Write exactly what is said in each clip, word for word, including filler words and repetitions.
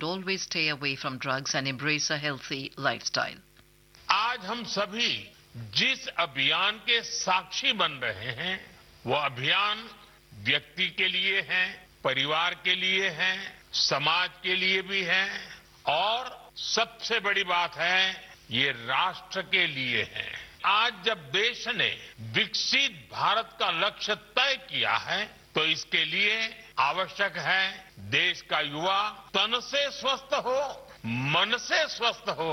should always stay away from drugs and embrace a healthy lifestyle. आज हम सभी जिस अभियान के साक्षी बन रहे हैं वो अभियान व्यक्ति के लिए है, परिवार के लिए है, समाज के लिए भी है और सबसे बड़ी बात है ये राष्ट्र के लिए है। आज जब देश ने विकसित भारत का लक्ष्य तय किया है तो इसके लिए आवश्यक है देश का युवा तन से स्वस्थ हो, मन से स्वस्थ हो,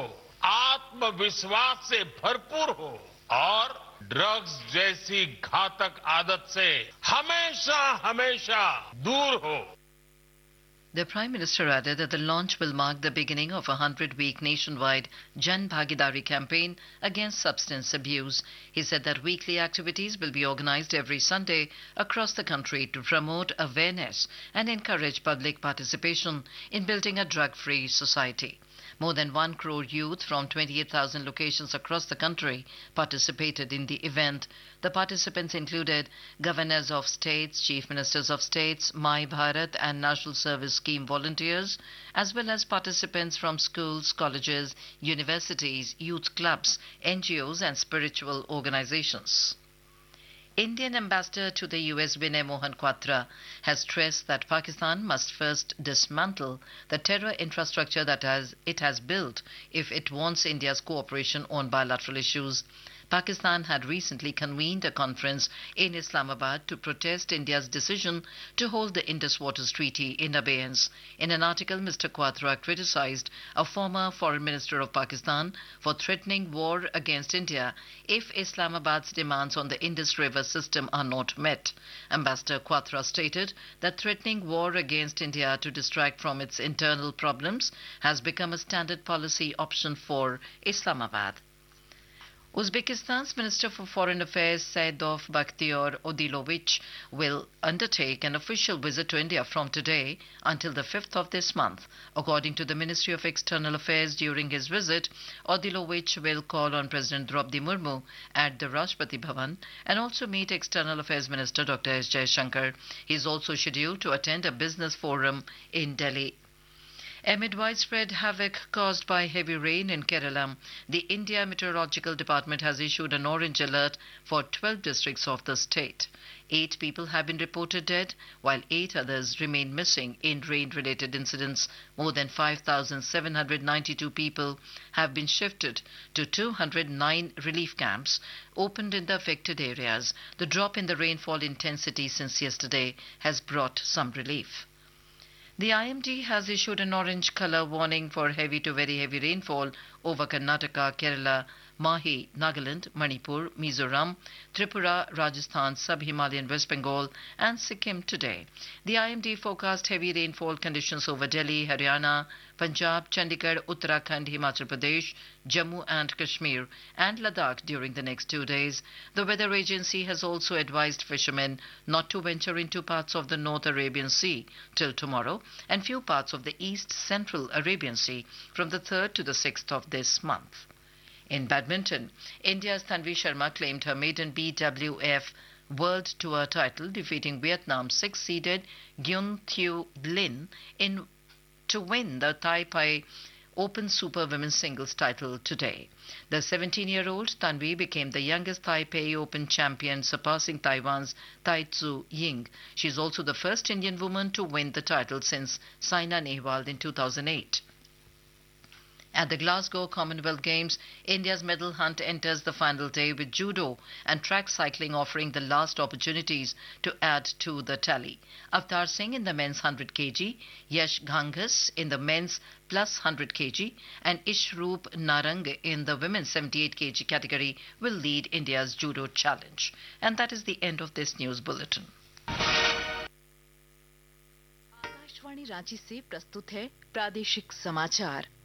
आत्मविश्वास से भरपूर हो और ड्रग्स जैसी घातक आदत से हमेशा हमेशा दूर हो। The Prime Minister added that the launch will mark the beginning of a hundred-week nationwide Jan Bhagidari campaign against substance abuse. He said that weekly activities will be organized every Sunday across the country to promote awareness and encourage public participation in building a drug-free society. More than one crore youth from twenty-eight thousand locations across the country participated in the event. The participants included governors of states, chief ministers of states, My Bharat and National Service Scheme volunteers, as well as participants from schools, colleges, universities, youth clubs, N G Os and spiritual organizations. Indian ambassador to the U S Vinay Mohan Kwatra has stressed that Pakistan must first dismantle the terror infrastructure that has, it has built if it wants India's cooperation on bilateral issues. Pakistan had recently convened a conference in Islamabad to protest India's decision to hold the Indus Waters Treaty in abeyance. In an article, Mister Quadra criticized a former foreign minister of Pakistan for threatening war against India if Islamabad's demands on the Indus River system are not met. Ambassador Quadra stated that threatening war against India to distract from its internal problems has become a standard policy option for Islamabad. Uzbekistan's Minister for Foreign Affairs Saidov Bakhtiyor Odilovich will undertake an official visit to India from today until the fifth of this month. According to the Ministry of External Affairs, during his visit, Odilovich will call on President Draupadi Murmu at the Rashtrapati Bhavan and also meet External Affairs Minister Doctor S. Jaishankar. He is also scheduled to attend a business forum in Delhi. Amid widespread havoc caused by heavy rain in Kerala, the India Meteorological Department has issued an orange alert for twelve districts of the state. Eight people have been reported dead, while eight others remain missing in rain-related incidents. More than five thousand seven hundred ninety-two people have been shifted to two hundred nine relief camps opened in the affected areas. The drop in the rainfall intensity since yesterday has brought some relief. The I M D has issued an orange colour warning for heavy to very heavy rainfall over Karnataka, Kerala, Mahi, Nagaland, Manipur, Mizoram, Tripura, Rajasthan, Sub-Himalayan West Bengal and Sikkim today. The I M D forecast heavy rainfall conditions over Delhi, Haryana, Punjab, Chandigarh, Uttarakhand, Himachal Pradesh, Jammu and Kashmir and Ladakh during the next two days. The weather agency has also advised fishermen not to venture into parts of the North Arabian Sea till tomorrow and few parts of the East Central Arabian Sea from the third to the sixth of this month. In badminton, India's Tanvi Sharma claimed her maiden B W F World Tour title, defeating Vietnam's six-seeded Gyun Thieu Lin in to win the Taipei Open Super Women's Singles title today. The seventeen-year-old Tanvi became the youngest Taipei Open champion, surpassing Taiwan's Tai Tzu Ying. She is also the first Indian woman to win the title since Saina Nehwal in two thousand eight. At the Glasgow Commonwealth Games, India's medal hunt enters the final day with judo and track cycling offering the last opportunities to add to the tally. Avtar Singh in the men's one hundred kilograms, Yash Ghangas in the men's plus one hundred kilograms and Ishroop Narang in the women's seventy-eight kilograms category will lead India's judo challenge. And that is the end of this news bulletin. Akashvani Ranchi से प्रस्तुत है प्रादेशिक समाचार।